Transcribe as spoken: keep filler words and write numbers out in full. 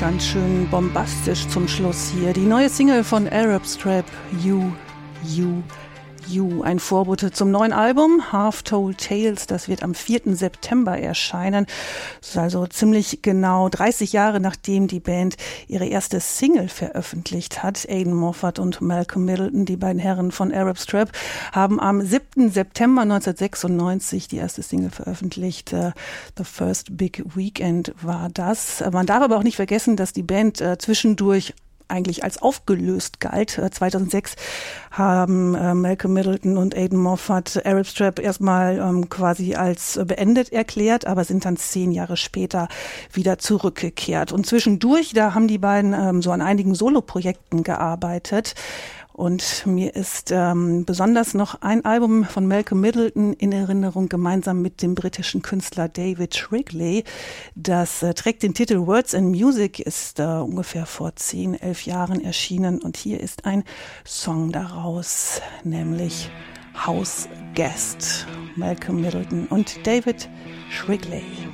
Ganz schön bombastisch zum Schluss hier. Die neue Single von Arab Strap, You, You, You. Ein Vorbote zum neuen Album, Half Told Tales. Das wird am vierten September erscheinen. Das ist also ziemlich genau dreißig Jahre, nachdem die Band ihre erste Single veröffentlicht hat. Aidan Moffat und Malcolm Middleton, die beiden Herren von Arab Strap, haben am siebten September neunzehnhundertsechsundneunzig die erste Single veröffentlicht. The First Big Weekend war das. Man darf aber auch nicht vergessen, dass die Band zwischendurch eigentlich als aufgelöst galt. zweitausendsechs haben äh, Malcolm Middleton und Aidan Moffat Arab Strap erstmal ähm, quasi als äh, beendet erklärt, aber sind dann zehn Jahre später wieder zurückgekehrt. Und zwischendurch, da haben die beiden ähm, so an einigen Soloprojekten gearbeitet. Und mir ist ähm, besonders noch ein Album von Malcolm Middleton in Erinnerung, gemeinsam mit dem britischen Künstler David Shrigley. Das äh, trägt den Titel Words and Music, ist äh, ungefähr vor zehn, elf Jahren erschienen. Und hier ist ein Song daraus, nämlich House Guest. Malcolm Middleton und David Shrigley.